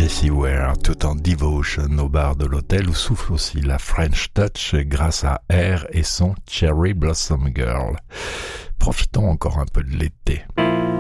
Jessie Ware, tout en devotion au bar de l'hôtel où souffle aussi la French Touch grâce à Air et son Cherry Blossom Girl. Profitons encore un peu de l'été.